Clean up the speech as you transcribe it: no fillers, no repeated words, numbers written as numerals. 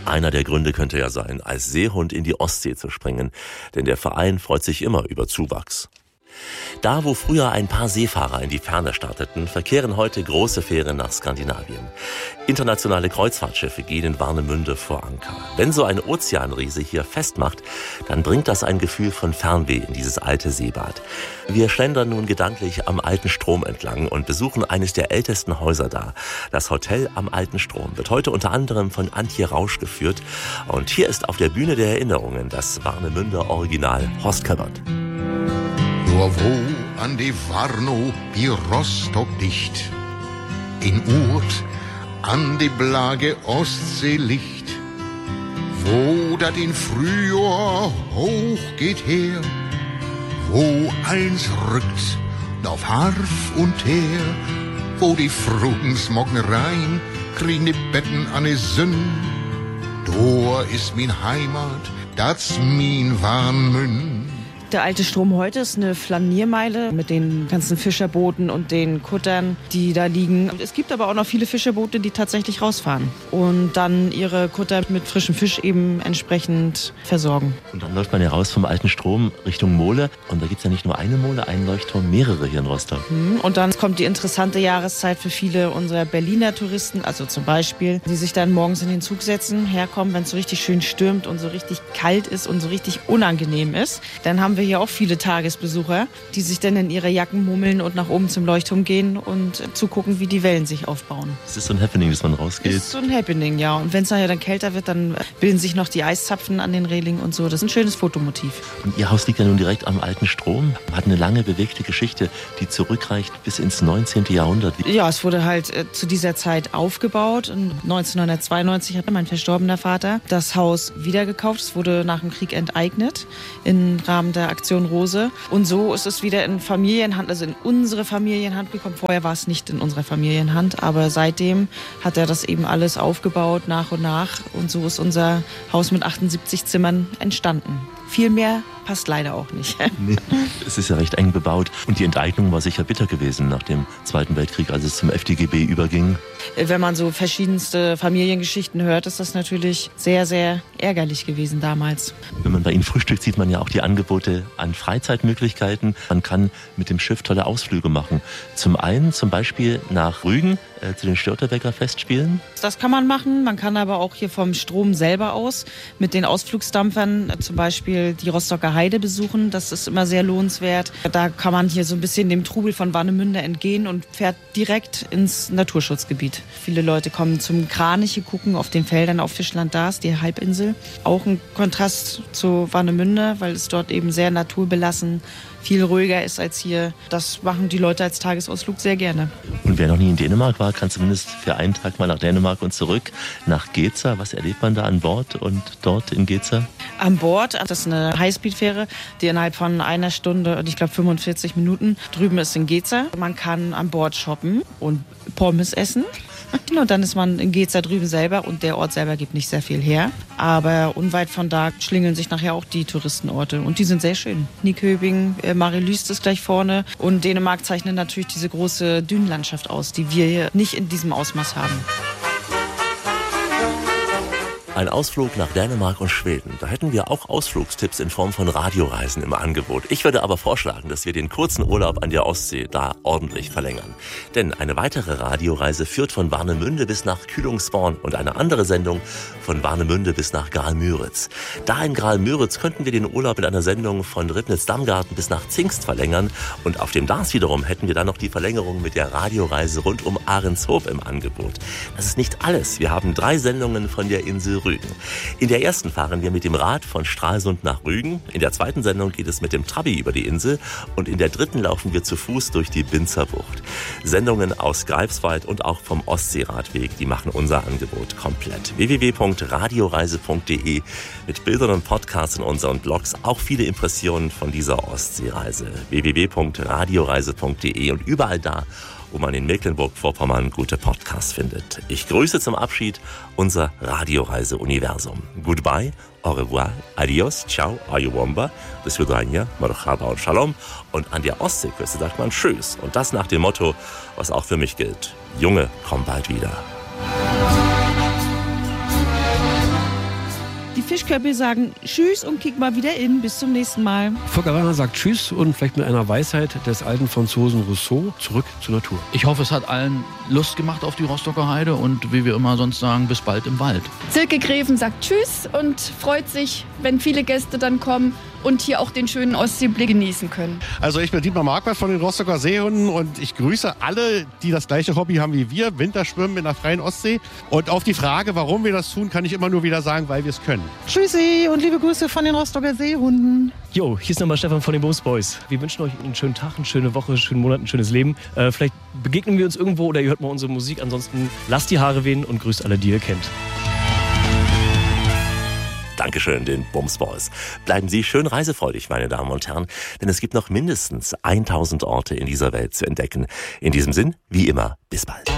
Einer der Gründe könnte ja sein, als Seehund in die Ostsee zu springen, denn der Verein freut sich immer über Zuwachs. Da, wo früher ein paar Seefahrer in die Ferne starteten, verkehren heute große Fähren nach Skandinavien. Internationale Kreuzfahrtschiffe gehen in Warnemünde vor Anker. Wenn so ein Ozeanriese hier festmacht, dann bringt das ein Gefühl von Fernweh in dieses alte Seebad. Wir schlendern nun gedanklich am Alten Strom entlang und besuchen eines der ältesten Häuser da. Das Hotel am Alten Strom wird heute unter anderem von Antje Rausch geführt. Und hier ist auf der Bühne der Erinnerungen das Warnemünder Original Horst Köppert. Nur wo an die Warnow wie Rostock dicht, in Urt an die Blage Ostsee liegt, wo dat in Frühjahr hoch geht her, wo eins rückt auf Harf und Teer, wo die Fruden smocken rein, kriegen die Betten an die Sünn. Da ist min Heimat, das min Warnemünde. Der Alte Strom heute ist eine Flaniermeile mit den ganzen Fischerbooten und den Kuttern, die da liegen. Es gibt aber auch noch viele Fischerboote, die tatsächlich rausfahren und dann ihre Kutter mit frischem Fisch eben entsprechend versorgen. Und dann läuft man ja raus vom Alten Strom Richtung Mole. Und da gibt es ja nicht nur eine Mole, einen Leuchtturm, mehrere hier in Rostock. Und dann kommt die interessante Jahreszeit für viele unserer Berliner Touristen, also zum Beispiel, die sich dann morgens in den Zug setzen, herkommen, wenn es so richtig schön stürmt und so richtig kalt ist und so richtig unangenehm ist. Dann haben wir hier auch viele Tagesbesucher, die sich dann in ihre Jacken mummeln und nach oben zum Leuchtturm gehen und zugucken, wie die Wellen sich aufbauen. Es ist so ein Happening, dass man rausgeht. Das ist so ein Happening, ja. Und wenn es nachher dann kälter wird, dann bilden sich noch die Eiszapfen an den Reling und so. Das ist ein schönes Fotomotiv. Und Ihr Haus liegt ja nun direkt am Alten Strom, hat eine lange bewegte Geschichte, die zurückreicht bis ins 19. Jahrhundert. Ja, es wurde halt zu dieser Zeit aufgebaut. Und 1992 hat mein verstorbener Vater das Haus wiedergekauft. Es wurde nach dem Krieg enteignet im Rahmen der Aktion Rose. Und so ist es wieder in Familienhand, also in unsere Familienhand gekommen. Vorher war es nicht in unserer Familienhand, aber seitdem hat er das eben alles aufgebaut, nach und nach. Und so ist unser Haus mit 78 Zimmern entstanden. Viel mehr passt leider auch nicht. Nee, es ist ja recht eng bebaut. Und die Enteignung war sicher bitter gewesen nach dem Zweiten Weltkrieg, als es zum FDGB überging. Wenn man so verschiedenste Familiengeschichten hört, ist das natürlich sehr, sehr ärgerlich gewesen damals. Wenn man bei Ihnen frühstückt, sieht man ja auch die Angebote an Freizeitmöglichkeiten. Man kann mit dem Schiff tolle Ausflüge machen. Zum einen zum Beispiel nach Rügen zu den Störtebeker Festspielen. Das kann man machen. Man kann aber auch hier vom Strom selber aus mit den Ausflugsdampfern zum Beispiel die Rostocker Heide besuchen. Das ist immer sehr lohnenswert. Da kann man hier so ein bisschen dem Trubel von Warnemünde entgehen und fährt direkt ins Naturschutzgebiet. Viele Leute kommen zum Kraniche gucken auf den Feldern auf Fischland Dars, die Halbinsel. Auch ein Kontrast zu Warnemünde, weil es dort eben sehr naturbelassen viel ruhiger ist als hier. Das machen die Leute als Tagesausflug sehr gerne. Und wer noch nie in Dänemark war, kann zumindest für einen Tag mal nach Dänemark und zurück nach Geza. Was erlebt man da an Bord und dort in Geza? An Bord, das ist eine Highspeed-Fähre, die innerhalb von einer Stunde und ich glaube 45 Minuten drüben ist in Geza. Man kann an Bord shoppen und Pommes essen. Und dann ist man in Geza drüben selber und der Ort selber gibt nicht sehr viel her. Aber unweit von da schlingeln sich nachher auch die Touristenorte und die sind sehr schön. Nyköping, Mariellyst ist gleich vorne und Dänemark zeichnet natürlich diese große Dünenlandschaft aus, die wir hier nicht in diesem Ausmaß haben. Ein Ausflug nach Dänemark und Schweden. Da hätten wir auch Ausflugstipps in Form von Radioreisen im Angebot. Ich würde aber vorschlagen, dass wir den kurzen Urlaub an der Ostsee da ordentlich verlängern. Denn eine weitere Radioreise führt von Warnemünde bis nach Kühlungsborn und eine andere Sendung von Warnemünde bis nach Graal-Müritz. Da in Graal-Müritz könnten wir den Urlaub in einer Sendung von Ribnitz-Damgarten bis nach Zingst verlängern. Und auf dem Dars wiederum hätten wir dann noch die Verlängerung mit der Radioreise rund um Ahrenshoop im Angebot. Das ist nicht alles. Wir haben 3 Sendungen von der Insel Rügen. In der ersten fahren wir mit dem Rad von Stralsund nach Rügen. In der zweiten Sendung geht es mit dem Trabi über die Insel. Und in der dritten laufen wir zu Fuß durch die Binzerbucht. Sendungen aus Greifswald und auch vom Ostseeradweg, die machen unser Angebot komplett. www.radioreise.de mit Bildern und Podcasts in unseren Blogs. Auch viele Impressionen von dieser Ostseereise. www.radioreise.de und überall da, wo man in Mecklenburg-Vorpommern gute Podcasts findet. Ich grüße zum Abschied unser Radioreise-Universum. Goodbye, au revoir, adios, ciao, ayuwomba, do svidania, marhaba und shalom. Und an der Ostseeküste sagt man Tschüss. Und das nach dem Motto, was auch für mich gilt. Junge, komm bald wieder. Die Fischköppe sagen Tschüss und kick mal wieder in. Bis zum nächsten Mal. Volker Werner sagt Tschüss und vielleicht mit einer Weisheit des alten Franzosen Rousseau zurück zur Natur. Ich hoffe, es hat allen Lust gemacht auf die Rostocker Heide und wie wir immer sonst sagen, bis bald im Wald. Silke Greven sagt Tschüss und freut sich, wenn viele Gäste dann kommen und hier auch den schönen Ostseeblick genießen können. Also ich bin Dietmar Marquardt von den Rostocker Seehunden und ich grüße alle, die das gleiche Hobby haben wie wir, Winterschwimmen in der freien Ostsee. Und auf die Frage, warum wir das tun, kann ich immer nur wieder sagen, weil wir es können. Tschüssi und liebe Grüße von den Rostocker Seehunden. Jo, hier ist nochmal Stefan von den Bums Boys. Wir wünschen euch einen schönen Tag, eine schöne Woche, einen schönen Monat, ein schönes Leben. Vielleicht begegnen wir uns irgendwo oder ihr hört mal unsere Musik. Ansonsten lasst die Haare wehen und grüßt alle, die ihr kennt. Dankeschön, den Bums Boys. Bleiben Sie schön reisefreudig, meine Damen und Herren, denn es gibt noch mindestens 1000 Orte in dieser Welt zu entdecken. In diesem Sinn, wie immer, bis bald.